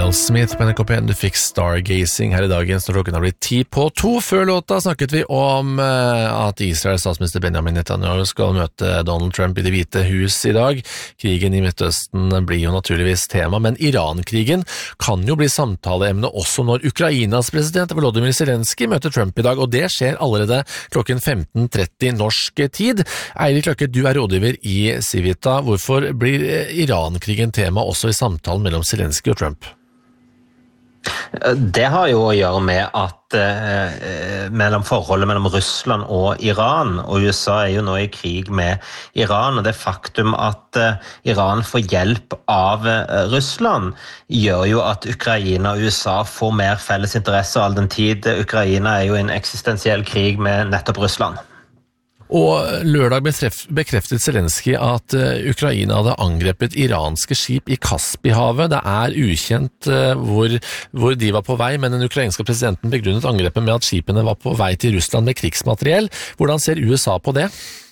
Miles Smith på NRK1. Du fikk Stargazing her i dagen, så klokken har blitt 1:50. Før låta snakket vi om at Israels statsminister Benjamin Netanyahu skal møte Donald Trump i Det hvite hus i dag. Krigen i Midtøsten blir jo naturligvis tema, men Iran-krigen kan jo bli samtaleemne også når Ukrainas president Volodymyr Zelenskyj møter Trump i dag, og det skjer allerede klokken 15:30 norsk tid. Eirik Løkke, du rådgiver i Civita. Hvorfor blir Iran-krigen tema også i samtalen mellom Zelenskyj og Trump? Det har jo å gjøre med at mellom forholdet mellom Russland og Iran, og USA er jo nå i krig med Iran, og det faktum at Iran får hjelp av Russland gjør jo at Ukraina og USA får mer felles interesse, all den tid Ukraina er jo i en eksistensiell krig med nettopp Russland. Og lørdag bekreftet Zelenskyj at Ukraina hadde angrepet iranske skip i Kaspihavet. Det er ukjent hvor de var på vei, men den ukrainske presidenten begrunnet angrepet med at skipene var på vei til Russland med krigsmateriell. Hvordan ser USA på det?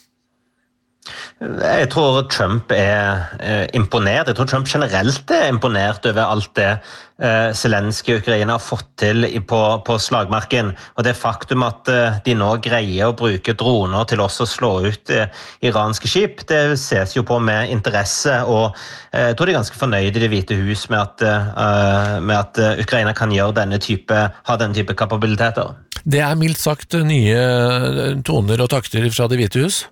Jeg tror Trump er imponert. Jeg tror Trump generelt er imponert over alt det Zelenskyj og Ukraina har fått til på slagmarken. Og det faktum at de nå greier å bruke droner til også å slå ut iranske skip, det ses jo på med interesse, og jeg tror de er ganske fornøyde i Det hvite hus med at Ukraina kan ha denne type kapabiliteter. Det er mildt sagt nye toner og takter fra Det hvite hus?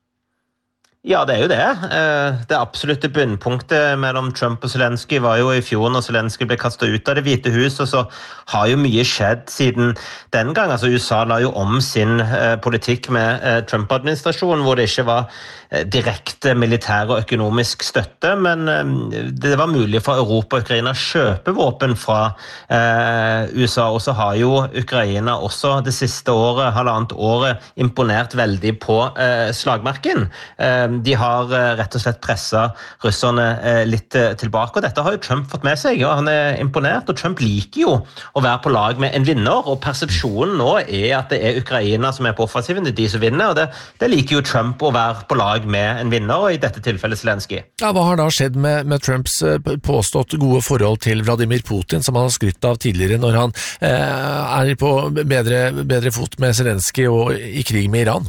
Ja, det er jo det. Det absolutte bunnpunktet mellom Trump og Zelenskyj var jo i fjor når Zelenskyj ble kastet ut av Det hvite hus, og så har jo mye skjedd siden den gang. Altså USA la jo om sin politikk med Trump-administrasjonen, hvor det ikke var direkte militær og økonomisk støtte, men det var mulig for Europa og Ukraina å kjøpe våpen fra USA, og så har jo Ukraina også det siste året, halvannet året, imponert veldig på slagmarken. De har rett og slett presset russerne litt tilbake, og dette har jo Trump fått med seg, og han er imponert, og Trump liker jo å være på lag med en vinner, og persepsjonen nå er at det er Ukraina som er på offensiven, det er de som vinner, og det liker jo Trump å være på lag med en vinner, og i dette tilfellet Zelenskyj. Ja, hva har da skjedd med Trumps påstått gode forhold til Vladimir Putin, som han har skrytt av tidligere når han er på bedre fot med Zelenskyj og i krig med Iran?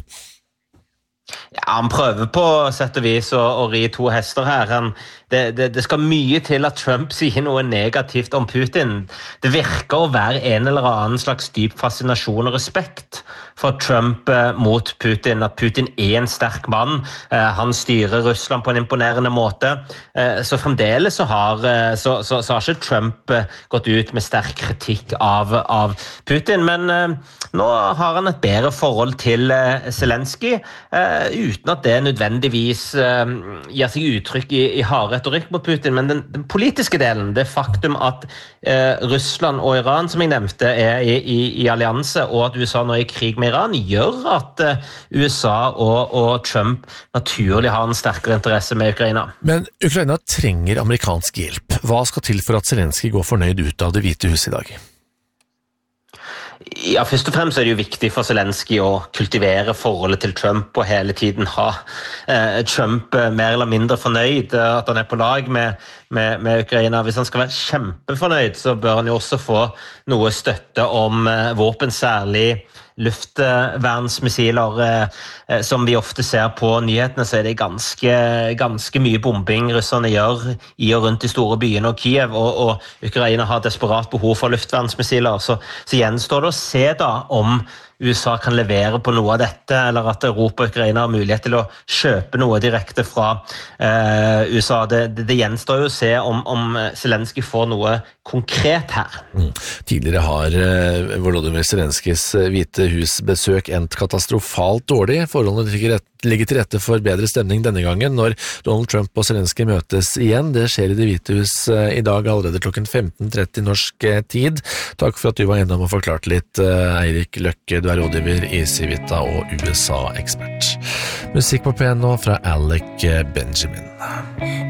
Ja, han prøver på sett og vis å ri to hester her. Det skal mye til at Trump sier noe negativt om Putin. Det virker å være en eller annen slags dyp fascinasjon og respekt for Trump mot Putin, at Putin er en sterk mann. Han styrer Russland på en imponerende måte. Så fremdeles så har ikke Trump gått ut med sterk kritikk av Putin, men nå har han et bedre forhold til Zelenskyj, uten at det nødvendigvis gir seg uttrykk i hard retorikk mot Putin, men den politiske delen, det faktum at Russland og Iran, som jeg nevnte, er i allianse, og at USA nå er i krig med Iran, gjør at USA og Trump naturlig har en sterkere interesse med Ukraina. Men Ukraina trenger amerikansk hjelp. Hva skal til for at Zelenskyj går fornøyd ut av Det hvite hus i dag? Ja, først og fremst er det jo viktig for Zelenskyj å kultivere forholdet til Trump og hele tiden ha Trump mer eller mindre fornøyd, at han er på lag med Ukraina. Hvis han skal være kjempefornøyd, så bør han jo også få noe støtte om våpen, særlig luftvernmissiler. Som vi ofte ser på nyhetene, så er det ganske mye bombing russerne gjør i og rundt de store byene og Kiev, og Ukraina har desperat behov for luftvernmissiler, så gjenstår det å se da om USA kan levere på noe av dette, eller at Europa og Ukraina har mulighet til å kjøpe noe direkte fra USA. Det gjenstår jo å se om Zelenskyj får noe konkret her. Tidligere har Volodymyr Zelenskyjs Hvite hus-besøk endt katastrofalt dårlig. Forholdene ligger til rette for bedre stemning denne gangen når Donald Trump og Zelenskyj møtes igjen. Det skjer i Det hvite hus i dag allerede klokken 15:30 norsk tid. Takk for at du var innom og forklarte litt, Eirik Løkke. Du er rådgiver i Civita og USA-ekspert. Musikk på piano fra Alec Benjamin.